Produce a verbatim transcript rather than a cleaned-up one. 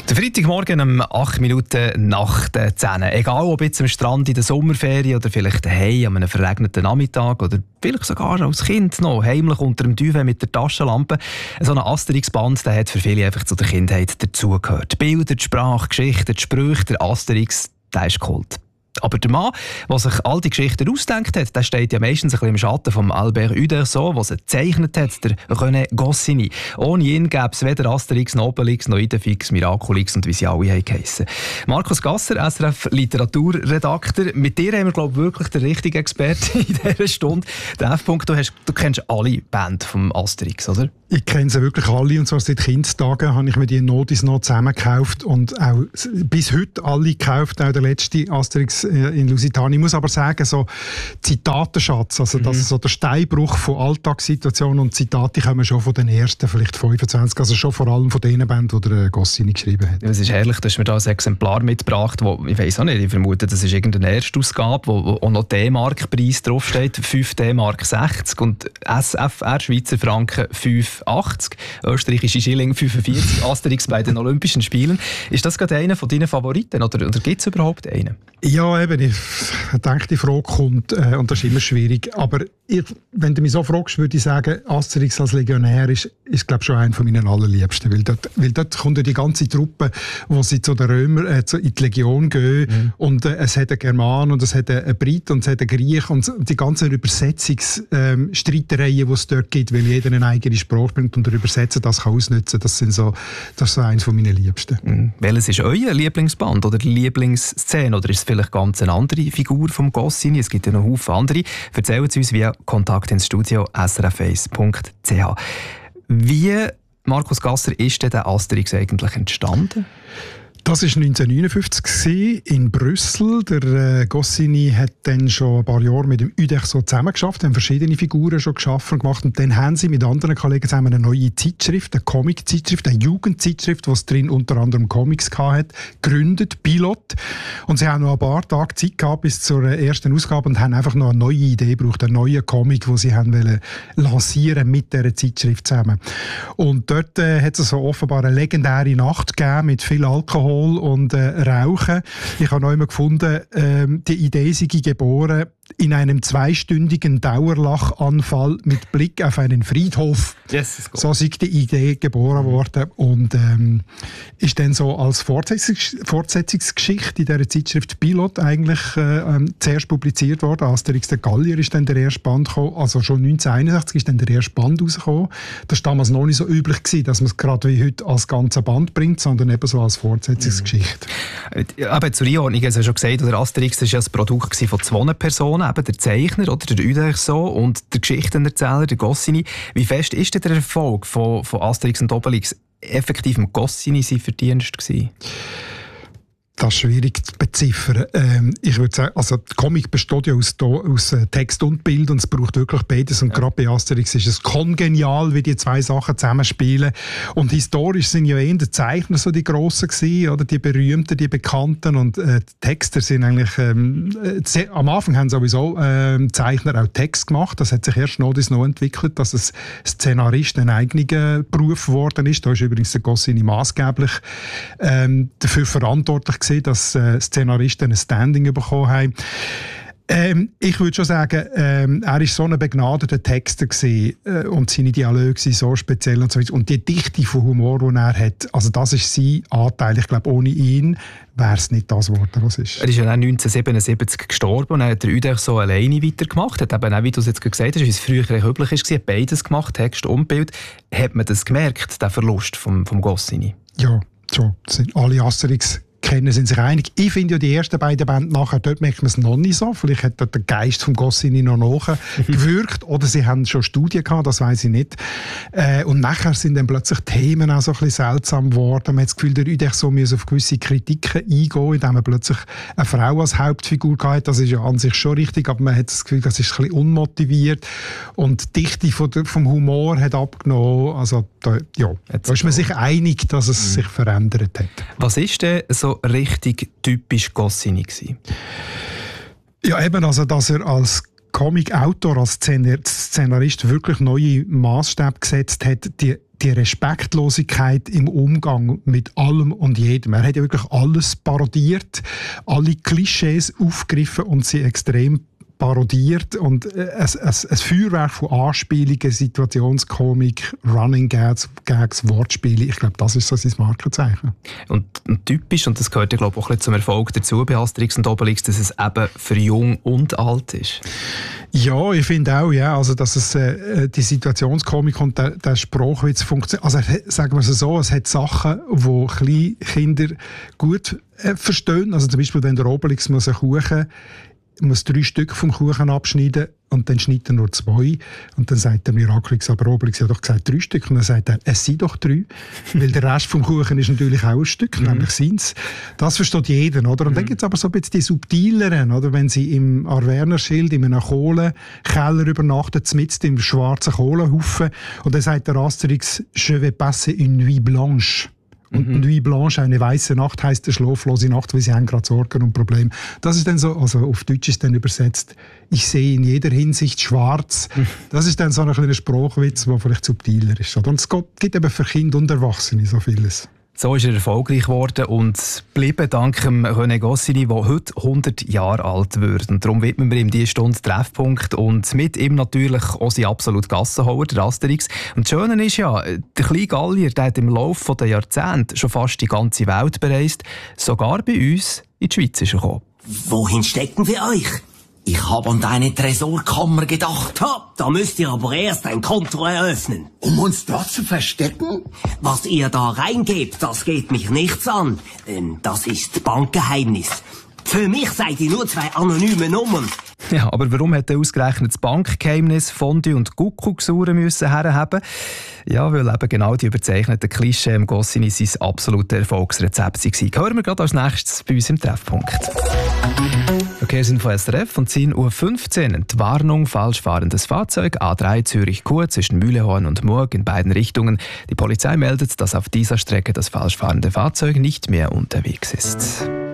Der Freitagmorgen um acht Minuten nach der zehn. Egal ob jetzt am Strand in der Sommerferien oder vielleicht daheim an einem verregneten Nachmittag oder vielleicht sogar als Kind noch heimlich unter dem Duvet mit der Taschenlampe. So ein Asterix-Band, der hat für viele einfach zu der Kindheit dazugehört. Die Bilder, die Sprache, die Geschichten, die Sprüche, der Asterix, der ist geholt. Aber der Mann, der sich all die Geschichten ausgedacht hat, der steht ja meistens ein bisschen im Schatten von Albert Uderzo, der sie gezeichnet hat, der René Goscinny. Ohne ihn gäbe es weder Asterix, Obelix, noch Idefix, Miraculix und wie sie alle heissen. Markus Gasser, S R F-Literaturredakteur. Mit dir haben wir, glaube ich, wirklich den richtigen Experten in dieser Stunde. Der F-Punkt, du, hast, du kennst alle Bands vom Asterix, oder? Ich kenne sie wirklich alle, und zwar seit Kindestagen habe ich mir die Notis noch zusammengekauft und auch bis heute alle gekauft, auch der letzte Asterix in Lusitania. Ich muss aber sagen, so Zitatenschatz, also mhm. das, so der Steinbruch von Alltagssituationen und Zitate kommen schon von den ersten, vielleicht fünfundzwanzig, also schon vor allem von den Bänden, die der Goscinny geschrieben hat. Ja, es ist herrlich, dass mir da ein Exemplar mitgebracht, wo, ich weiss auch nicht, ich vermute, das ist irgendeine Erstausgabe, wo, wo auch noch D-Mark-Preis draufsteht, fünf D-Mark sechzig und S F R, Schweizer Franken fünf achtzig, österreichische Schilling fünfundvierzig, Asterix bei den Olympischen Spielen. Ist das gerade einer von deinen Favoriten oder, oder gibt es überhaupt einen? Ja, eben, ich denke, die Frage kommt, äh, und das ist immer schwierig. Aber ich, wenn du mich so fragst, würde ich sagen, Asterix als Legionär ist, ist glaube ich, schon einer von meinen allerliebsten. Weil dort, weil dort kommt ja die ganze Truppe, wo sie zu den Römern äh, zu, in die Legion gehen. Mhm. Und äh, es hat einen German und es hat einen Brit und es hat einen Griech. Und die ganzen Übersetzungsstreitereien, ähm, die es dort gibt, weil jeder eine eigene Sprache bringt und der Übersetzer das kann ausnutzen, das sind so, das ist so eines von meinen Liebsten. Mhm. Welches ist euer Lieblingsband oder Lieblingsszene? Oder ist es vielleicht ganz eine andere Figur vom Goscinny? Es gibt ja noch Haufen andere. Erzählen Sie uns via Kontakt ins Studio s r f eins punkt c h. Wie, Markus Gasser, ist denn der Asterix eigentlich entstanden? Das war neunzehnhundertneunundfünfzig in Brüssel. Der äh, Goscinny hat dann schon ein paar Jahre mit dem Uderzo zusammengeschafft, haben verschiedene Figuren schon geschaffen und gemacht. Und dann haben sie mit anderen Kollegen zusammen eine neue Zeitschrift, eine Comic-Zeitschrift, eine Jugendzeitschrift, was drin unter anderem Comics hatte, gegründet, Pilot. Und sie haben noch ein paar Tage Zeit gehabt bis zur ersten Ausgabe und haben einfach noch eine neue Idee gebraucht, einen neuen Comic, den sie haben wollen lancieren mit dieser Zeitschrift zusammen. Und dort äh, hat es so offenbar eine legendäre Nacht gegeben mit viel Alkohol und äh, Rauchen. Ich habe noch immer gefunden, ähm, die Idee sei geboren in einem zweistündigen Dauerlachanfall mit Blick auf einen Friedhof. Yes, so sei die Idee geboren worden und ähm, ist dann so als Fortsetzungs- Fortsetzungsgeschichte in dieser Zeitschrift Pilot eigentlich äh, ähm, zuerst publiziert worden. Asterix der Gallier ist dann der erste Band gekommen, also schon neunzehnhunderteinundsechzig ist dann der erste Band rausgekommen. Das war damals noch nicht so üblich gewesen, dass man es gerade wie heute als ganze Band bringt, sondern eben so als Fortsetzungsgeschichte. Mhm. Aber zur Einordnung, ich habe es ja schon gesagt, der Asterix war ja das Produkt von zwei Personen, eben der Zeichner, oder der Uderzo und der Geschichtenerzähler, der Goscinny. Wie fest ist denn der Erfolg von, von Asterix und Obelix effektiv im Goscinny sein Verdienst gewesen? Das ist schwierig zu beziffern. Ähm, ich würde sagen, also der Comic besteht ja aus, aus Text und Bild und es braucht wirklich beides. Und ja. gerade bei Asterix ist es kongenial, wie die zwei Sachen zusammenspielen. Und historisch sind ja eher die Zeichner so die Grossen gewesen, oder die Berühmten, die Bekannten. Und äh, die Texter sind eigentlich, ähm, sehr, am Anfang haben sowieso äh, Zeichner auch Text gemacht. Das hat sich erst noch, noch entwickelt, dass es Szenarist ein eigener Beruf geworden ist. Da ist übrigens der Goscinny maßgeblich ähm, dafür verantwortlich gewesen, dass äh, Szenaristen ein Standing bekommen haben. Ähm, ich würde schon sagen, ähm, er war so ein begnadeter Texter gewesen, äh, und seine Dialoge sind so speziell und so weiter. Und die Dichte von Humor, die er hat, also das ist sein Anteil. Ich glaube, ohne ihn wäre es nicht das geworden, was ist. Er ist ja neunzehnhundertsiebenundsiebzig gestorben und er hat der Uderzo so alleine weitergemacht. Hat eben auch, wie du es jetzt gesagt hast, wie es früher üblich war, hat beides gemacht, Text und Bild. Hat man das gemerkt, den Verlust vom, vom Goscinny? Ja, so sind alle Asterix kennen, sind sich einig. Ich finde ja die ersten beiden Bände nachher, dort merkt man es noch nicht so. Vielleicht hat dort der Geist vom Goscinny noch nachgewirkt oder sie haben schon Studien gehabt, das weiss ich nicht. Äh, und nachher sind dann plötzlich Themen auch so ein bisschen seltsam geworden. Man hat das Gefühl, der Uderzo muss auf gewisse Kritiken eingehen, indem man plötzlich eine Frau als Hauptfigur hatte. Das ist ja an sich schon richtig, aber man hat das Gefühl, das ist ein bisschen unmotiviert. Und die Dichte von der, vom Humor hat abgenommen. Also da, ja, da ist man sich einig, dass es mhm. sich verändert hat. Was ist denn so richtig typisch Goscinny gewesen? Ja, eben, also, dass er als Comic-Autor, als Szenarist wirklich neue Maßstäbe gesetzt hat. Die die Respektlosigkeit im Umgang mit allem und jedem. Er hat ja wirklich alles parodiert, alle Klischees aufgegriffen und sie extrem parodiert und ein, ein, ein Feuerwerk von Anspielungen, Situationskomik, Running Gags, Gags, Wortspiele. Ich glaube, das ist so sein Markenzeichen. Und, und typisch, und das gehört ja glaube ich, auch ein bisschen zum Erfolg dazu bei Asterix und Obelix, dass es eben für jung und alt ist. Ja, ich finde auch, ja, also, dass es, äh, die Situationskomik und der, der Sprachwitz funktioniert. Also, sagen wir es so, es hat Sachen, die kleine Kinder gut äh, verstehen. Also zum Beispiel, wenn der Obelix muss einen Kuchen muss drei Stück vom Kuchen abschneiden und dann schneidet er nur zwei. Und dann sagt der Miraculix, aber Obelix hat doch gesagt drei Stück. Und dann sagt er, es sind doch drei. Weil der Rest vom Kuchen ist natürlich auch ein Stück, mhm. nämlich seins. Das versteht jeder, oder? Und mhm. dann gibt es aber so ein bisschen die subtileren, oder? Wenn sie im Arvernerschild in einem Kohlenkeller übernachten, mitten im schwarzen Kohlenhaufen. Und dann sagt der Asterix, je vais passer une nuit blanche. Und mhm. Nuit Blanche, eine weiße Nacht, heisst eine schlaflose Nacht, weil sie haben gerade Sorgen und Probleme. Das ist dann so, also auf Deutsch ist dann übersetzt, ich sehe in jeder Hinsicht schwarz. Mhm. Das ist dann so ein kleiner Sprachwitz, der vielleicht subtiler ist. Und es gibt eben für Kinder und Erwachsene so vieles. So ist er erfolgreich geworden und geblieben dank dem René Goscinny, der heute hundert Jahre alt wird. Und darum widmen wir ihm diese Stunde Treffpunkt und mit ihm natürlich auch sein absolut Gassenhauer, der Asterix. Und das Schöne ist ja, der kleine Gallier, der hat im Laufe der Jahrzehnte schon fast die ganze Welt bereist, sogar bei uns in die Schweiz ist er gekommen. Wohin stecken wir euch? Ich habe an deine Tresorkammer gedacht. Ha, da müsst ihr aber erst ein Konto eröffnen. Um uns dort zu verstecken? Was ihr da reingebt, das geht mich nichts an. Denn das ist Bankgeheimnis. Für mich seid ihr nur zwei anonyme Nummern. Ja, aber warum hat er ausgerechnet das Bankgeheimnis Fondue und Kuckucksuhren müssen herhaben? Ja, weil eben genau die überzeichneten Klischee im Goscinny sein absolutes Erfolgsrezept waren. Hören wir gerade als nächstes bei uns im Treffpunkt. Verkehrsinfo S R F von zehn Uhr fünfzehn. Die Warnung, falsch fahrendes Fahrzeug, A drei Zürich-Chur zwischen Mühlehorn und Murg in beiden Richtungen. Die Polizei meldet, dass auf dieser Strecke das falsch fahrende Fahrzeug nicht mehr unterwegs ist.